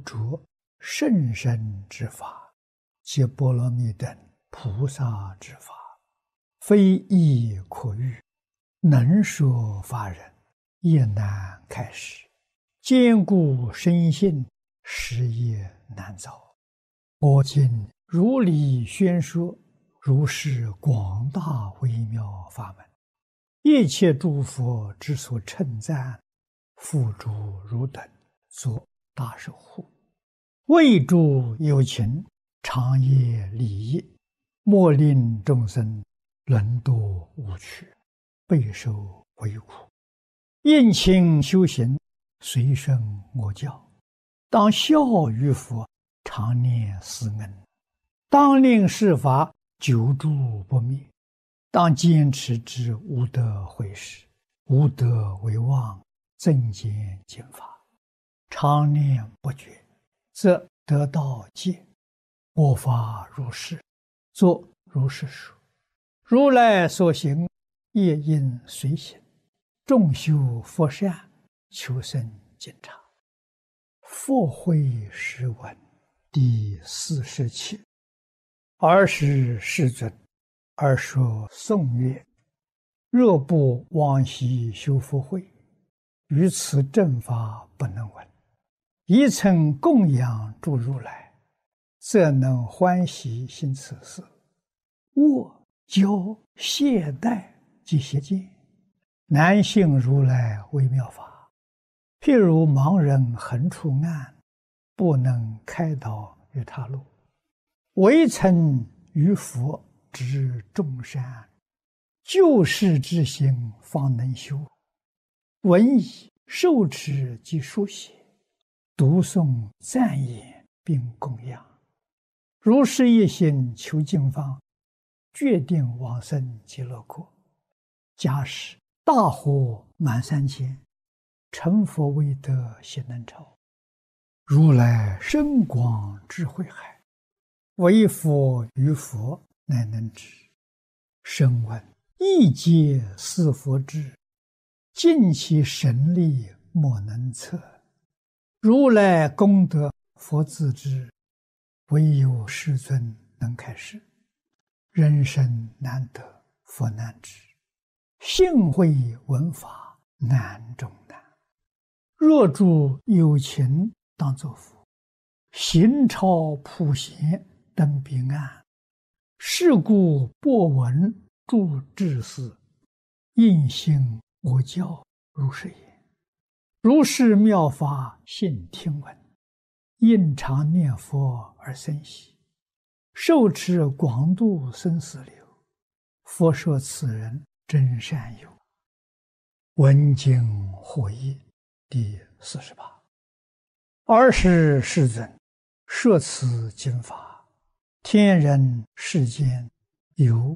着甚深之法，即波罗蜜等菩萨之法，非易可遇，能说法人也难开始。坚固深信，实业难遭。我今如理宣说，如是广大微妙法门，一切诸佛之所称赞，付诸汝等作大守护。为诸有情，长夜利益，莫令众生沦堕无趣，备受为苦。应勤修行，随顺我教，当效于佛，常念思恩，当令世法久住不灭，当坚持之无得毁时，无得为妄，增减经法，常念不绝，则得道戒。我法如是，作如是说。如来所行，业应随行。众修佛善，求生净察。佛慧诗文第47。尔时世尊，而说颂曰：若不往昔修福慧，于此正法不能闻。一曾供养诸如来，则能欢喜行此事。握教懈怠及邪见，难信如来微妙法。譬如盲人横出暗，不能开导于他路。唯曾于佛知众善，救世之心方能修。闻已受持及书写，读诵赞言并供养。如是一心求经方，决定往生极乐国。假使大火满三千，成佛未得悉能超。如来深广智慧海，唯佛于佛乃能知。声闻一皆似佛智，尽其神力莫能测。如来功德佛自知，唯有世尊能开示。人生难得佛难知，幸会闻法难中难。若诸有情当作佛，行超普贤登彼岸。是故播闻诸智士，应信我教如是言。如是妙法信听闻，应常念佛而生喜。受持广度生死流，佛说此人真善友。闻经获益第48。尔时世尊，说此经法，天人世间有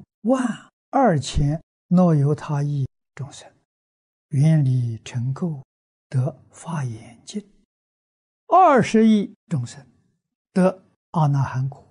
12000耨由他亿众生，愿力成垢，得法眼净；20亿众生得阿那含果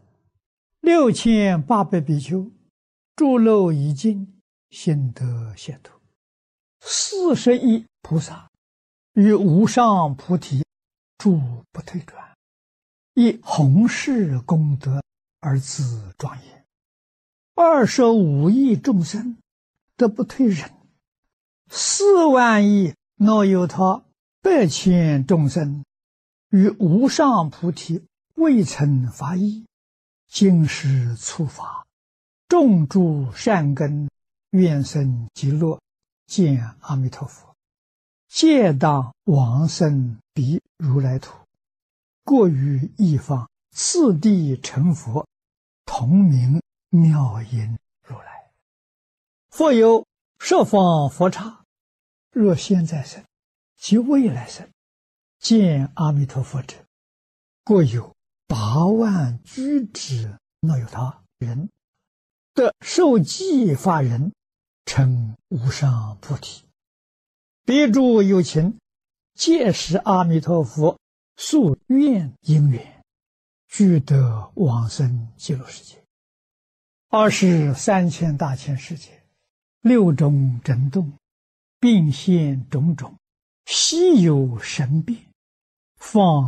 ；6800比丘诸漏已尽，心得解脱；40亿菩萨于无上菩提诸不退转，以弘誓功德而自庄严；25亿众生得不退忍；4万亿耨由他100千众生于无上菩提未曾发意，今世初发，种诸善根，愿生极乐，见阿弥陀佛，皆当往生彼如来土，过于一方，次第成佛，同名妙音如来。复有十方佛刹，若现在生及未来生，见阿弥陀佛者，过有8万居之耨由他人，得受记法人，成无上菩提。彼诸有情，皆是阿弥陀佛宿愿因缘，俱得往生极乐世界。23千大千世界，6种震动，并现种种，稀有神变，放